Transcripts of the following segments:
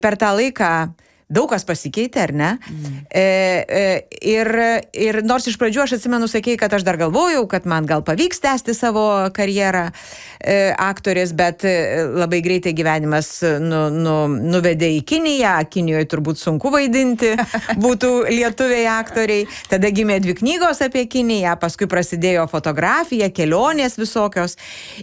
per tą laiką daug kas pasikeitė, ar ne? Ir nors iš pradžių aš atsimenu, sakei, kad aš dar galvojau, kad man gal pavyks tęsti savo karjerą aktorės, bet labai greitai gyvenimas nuvedė į Kiniją. Kinijoje turbūt sunku vaidinti, būtų lietuviai aktoriai. Tada gimė 2 knygos apie Kiniją, paskui prasidėjo fotografija, kelionės visokios.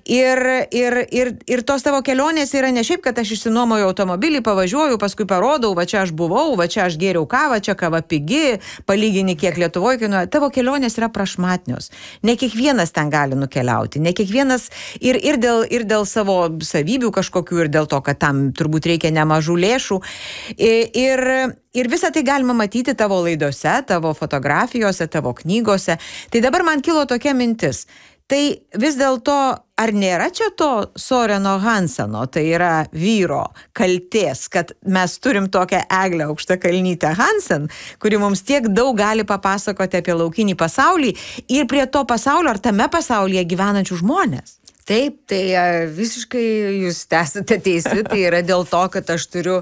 Ir tos tavo kelionės yra ne šiaip, kad aš išsinuomoju automobilį, pavažiuoju, paskui parodau, va čia aš buvau, va čia aš gėriau kavą, čia kava pigi, palygini kiek Lietuvoje kainuoja. Tavo kelionės yra prašmatnios. Ne kiekvienas ten gali nukeliauti, ne kiekvienas ir dėl savo savybių kažkokių, ir dėl to, kad tam turbūt reikia nemažų lėšų. Ir visą tai galima matyti tavo laidose, tavo fotografijose, tavo knygose. Tai dabar man kilo tokia mintis. Tai vis dėlto, ar nėra čia to Soreno Hanseno, tai yra vyro kaltės, kad mes turim tokią Eglę Aukštakalnytę Hansen, kuri mums tiek daug gali papasakoti apie laukinį pasaulį ir prie to pasaulio ar tame pasaulyje gyvenančių žmonės? Taip, tai visiškai jūs esate teisi, tai yra dėl to, kad aš turiu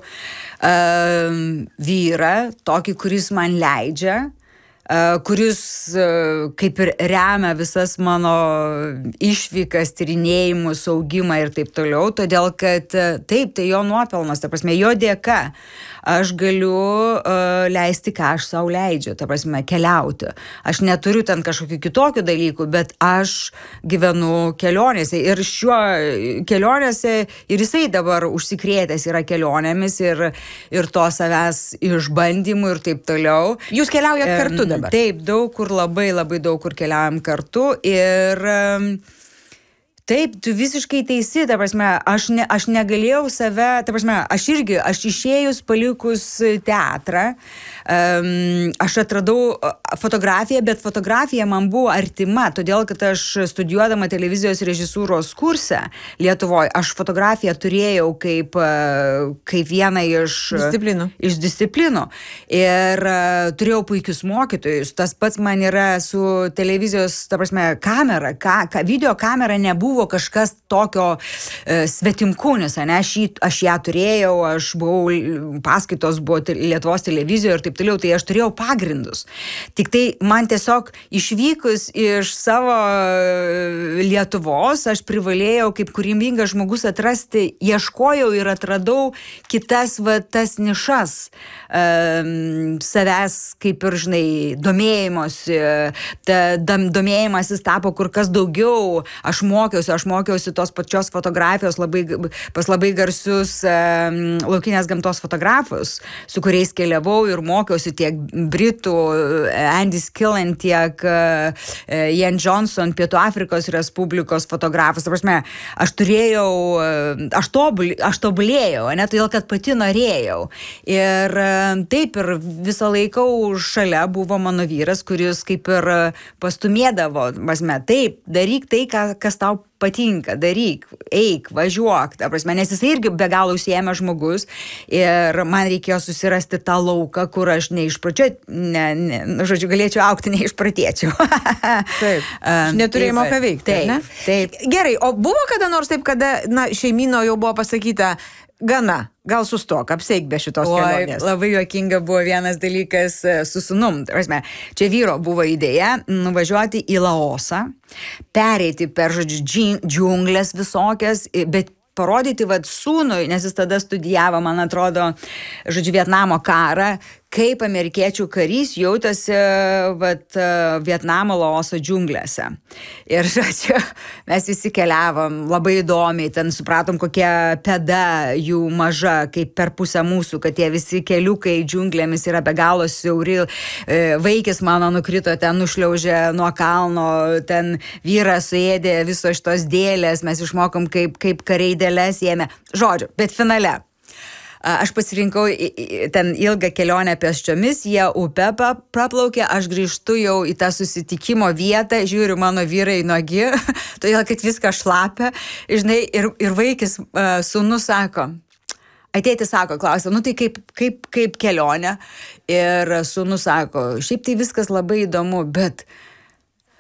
vyrą, tokį, kuris man leidžia, kuris kaip ir remia visas mano išvykas, tyrinėjimus, augimą ir taip toliau, todėl kad taip, tai jo nuopelnas, ta prasme, jo dėka aš galiu leisti, ką aš savo leidžiu, ta prasme, keliauti. Aš neturiu ten kažkokių kitokių dalykų, bet aš gyvenu kelionėse ir šiuo kelionėse ir jisai dabar užsikrėtęs yra kelionėmis ir to savęs išbandymų ir taip toliau. Jūs keliaujat kartu dabar? Taip, daug kur, labai daug kur keliaujam kartu ir taip, tu visiškai teisi, ta prasme, aš negalėjau save, ta prasme, aš išėjus palikus teatrą, aš atradau fotografiją, bet fotografija man buvo artima, todėl, kad aš studijuodama televizijos režisūros kursą Lietuvoje, aš fotografiją turėjau kaip vieną iš disciplinų. Ir turėjau puikius mokytojus. Tas pats man yra su televizijos, ta prasme, kamera, video kamera nebuvo kažkas tokio svetimkūnis, ne? Aš ją turėjau, aš buvau, paskaitos buvo Lietuvos televizijoje ir taip toliau, tai aš turėjau pagrindus. Tik tai man tiesiog išvykus iš savo Lietuvos, aš privalėjau kaip kūrybingas žmogus atrasti, ieškojau ir atradau kitas tas nišas savęs, kaip ir, žinai, domėjimasis tapo kur kas daugiau. Aš mokiausi tos pačios fotografijos pas labai garsius laukinės gamtos fotografus, su kuriais keliavau ir mokiausi tiek Britų, Andy Skillen, tiek Ian Johnson, Pietų Afrikos Respublikos fotografus. Ta prasme, aš tobulėjau, ne, todėl, kad pati norėjau. Ir taip, ir visą laiką šalia buvo mano vyras, kuris kaip ir pastumėdavo, prasme, taip, daryk tai, kas tau patinka, daryk, eik, važiuok, ta prasme, nes jisai irgi be galo užsiėmė žmogus ir man reikėjo susirasti tą lauką, kur aš žodžiu, galėčiau augti, neišpratėčiau. Taip, neturėjimo ką veikti, ne? Taip. Gerai, o buvo kada nors taip, kada, šeimyno jau buvo pasakyta, gana, gal sustok, apseik be šitos kelionės. Labai juokinga buvo vienas dalykas su sūnum. Čia vyro buvo idėja nuvažiuoti į Laosą, pereiti per, žodžiu, džiunglės visokias, bet parodyti sūnui, nes jis tada studijavo, man atrodo, žodžiu, Vietnamo karą, kaip amerikiečių karys jautėsi Vietnamo Laoso džiunglėse. Ir, žodžiu, mes visi keliavom labai įdomiai, ten supratom, kokia pėda jų maža, kaip per pusę mūsų, kad tie visi keliukai džiunglėmis yra be galo siauri. Vaikis mano nukrito, ten nušliaužė nuo kalno, ten vyras suėdė visos šitos dėlės, mes išmokom, kaip kariai dėlės ėmė. Žodžiu, bet finale. Aš pasirinkau ten ilgą kelionę pėsčiomis, jie upę praplaukė, aš grįžtu jau į tą susitikimo vietą, žiūriu, mano vyrai nuogi, todėl, kad viską šlapia, žinai, ir vaikis, sūnus sako, tėtis sako, klausia, tai kaip kelionė, ir sūnus sako, šiaip tai viskas labai įdomu, bet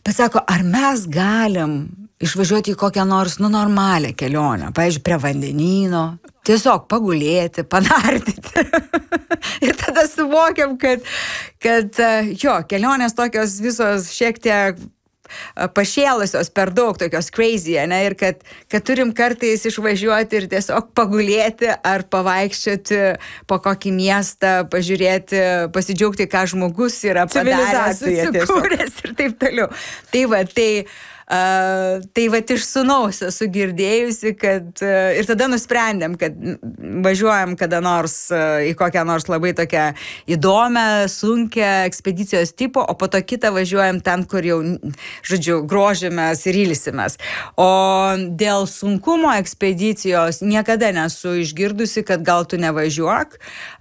Bet sako, ar mes galim išvažiuoti į kokią nors, normalią kelionę, pavyzdžiui, prie vandenyno, tiesiog pagulėti, panardyti. Ir tada suvokiam, kad kelionės tokios visos šiek tiek pašėlusios, per daug tokios crazy, ne, ir kad turim kartais išvažiuoti ir tiesiog pagulėti ar pavaikščioti po kokį miestą, pažiūrėti, pasidžiaugti, ką žmogus yra padaręs, susikūręs ir taip toliau. Tai va iš sūnaus esu girdėjusi, kad ir tada nusprendėm, kad važiuojam kada nors į kokią nors labai tokią įdomią, sunkią ekspedicijos tipo, o po to kitą važiuojam ten, kur jau, žodžiu, grožimės ir ilsimės. O dėl sunkumo ekspedicijos niekada nesu išgirdusi, kad gal tu nevažiuok.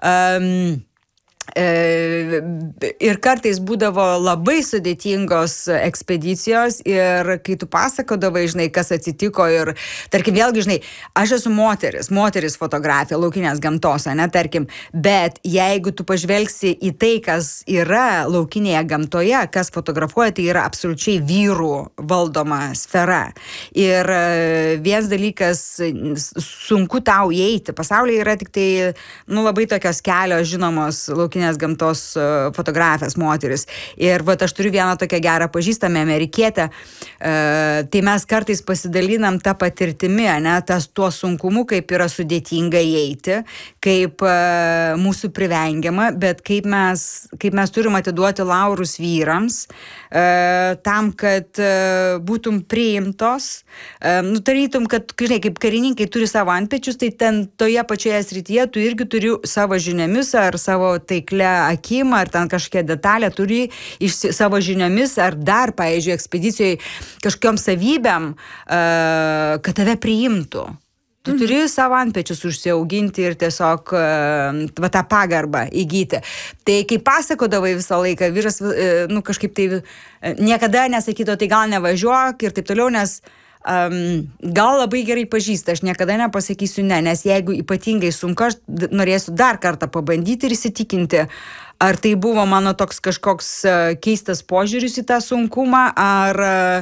Ir kartais būdavo labai sudėtingos ekspedicijos ir kai tu pasakodavai, žinai, kas atsitiko ir, tarkim, vėlgi, žinai, aš esu moteris fotografija, laukinės gamtos, ne, tarkim, bet jeigu tu pažvelgsi į tai, kas yra laukinėje gamtoje, kas fotografuoja, tai yra absoliučiai vyrų valdoma sfera. Ir vienas dalykas, sunku tau įeiti, pasaulyje yra tik tai, labai tokios kelios žinomos laukinės gamtos fotografės moteris. Ir aš turiu vieną tokią gerą pažįstamą amerikietę, tai mes kartais pasidalinam tą patirtimi, ne, tuo sunkumu, kaip yra sudėtinga įeiti, kaip mūsų privengiama, bet kaip mes turim atiduoti laurus vyrams, tam, kad būtum priimtos, tarytum, kad, žinai, kaip karininkai turi savo antpečius, tai ten toje pačioje srityje tu irgi turi savo žiniomis ar savo taiklia akim, ar ten kažkokia detalė turi savo žiniomis, ar dar, pavyzdžiui, ekspedicijoje kažkokiom savybėm, kad tave priimtų. Tu turi savo antpečius užsiauginti ir tiesiog tą pagarbą įgyti. Tai kai pasakodavai visą laiką, vyras, kažkaip tai niekada nesakyto, tai gal nevažiuok ir taip toliau, nes gal labai gerai pažįsta, aš niekada nepasakysiu ne, nes jeigu ypatingai sunku, aš norėsiu dar kartą pabandyti ir įsitikinti, ar tai buvo mano toks kažkoks keistas požiūris į tą sunkumą, ar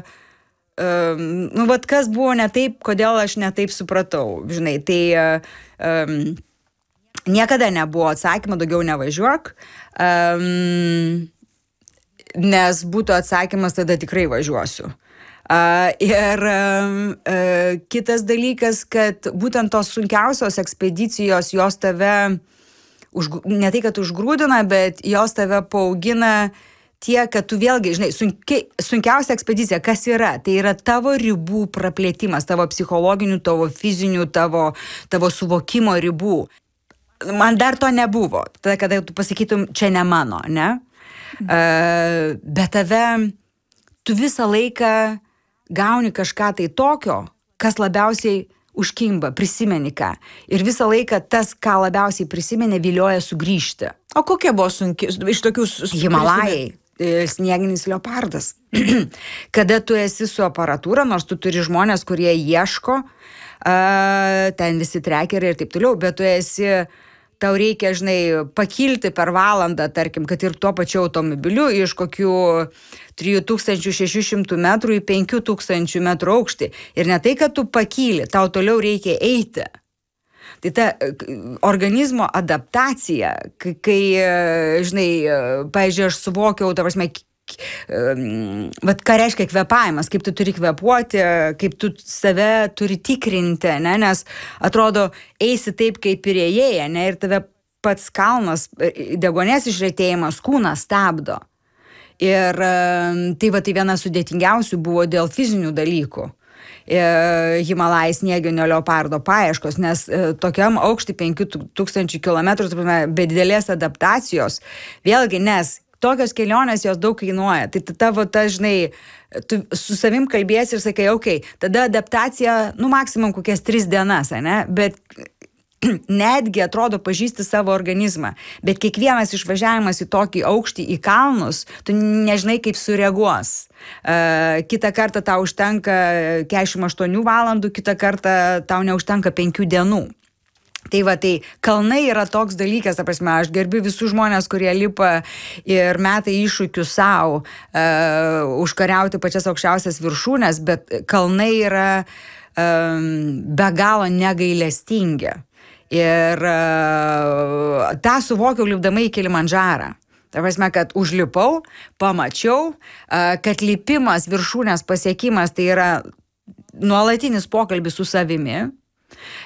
kas buvo ne taip, kodėl aš ne taip supratau, žinai, tai niekada nebuvo atsakymo, daugiau nevažiuok, nes būtų atsakymas, tada tikrai važiuosiu. Ir kitas dalykas, kad būtent tos sunkiausios ekspedicijos, jos tave, ne tai, kad užgrūdina, bet jos tave paaugina tiek, kad tu vėlgi, žinai, sunkiausia ekspedicija, kas yra? Tai yra tavo ribų praplėtimas, tavo psichologinių, tavo fizinių, tavo suvokimo ribų. Man dar to nebuvo. Tada, kada tu pasakytum, čia ne mano, ne? Bet tu visą laiką gauni kažką tai tokio, kas labiausiai užkimba, prisimeni ką. Ir visą laiką tas, ką labiausiai prisimeni, vilioja sugrįžti. O kokie buvo sunki, iš tokių... Himalajai, snieginis leopardas. Kada tu esi su aparatūra, nors tu turi žmonės, kurie ieško, ten visi trekeriai ir taip toliau, bet tu esi... Tau reikia, žinai, pakilti per valandą, tarkim, kad ir tuo pačiu automobiliu iš kokių 3600 metrų į 5000 metrų aukštį. Ir ne tai, kad tu pakyli, tau toliau reikia eiti. Tai ta organizmo adaptacija, kai žinai, pavyzdžiui, aš suvokiau, ta prasme, ką reiškia kvėpavimas, kaip tu turi kvėpuoti, kaip tu save turi tikrinti, ne? Nes atrodo, eisi taip, kaip ir ėjai, ne? Ir tave pats kalnas, deguonies išretėjimas, kūnas stabdo. Ir tai vienas sudėtingiausių buvo dėl fizinių dalykų. Himalajai snieginio leopardo paieškos, nes tokiam aukštį 5000 km be didelės adaptacijos, vėlgi, nes tokios kelionės jos daug kainuoja. Tai tavo, žinai, tu su savim kalbėsi ir sakai, tada adaptacija, maksimum kokias 3 dienas, ne? Bet netgi atrodo pažįsti savo organizmą. Bet kiekvienas išvažiavimas į tokį aukštį, į kalnus, tu nežinai, kaip sureaguos. Kitą kartą tau užtenka 48 valandų, kitą kartą tau neužtenka 5 dienų. Tai va, tai kalnai yra toks dalykas, ta prasme, aš gerbiu visus žmonės, kurie lipa ir meta iššūkius savo, užkariauti pačias aukščiausias viršūnes, bet kalnai yra be galo negailestingi. Ir tą suvokiau lipdama į Kilimandžarą. Tai prasme, kad užlipau, pamačiau, kad lipimas, viršūnės pasiekimas tai yra nuolatinis pokalbis su savimi.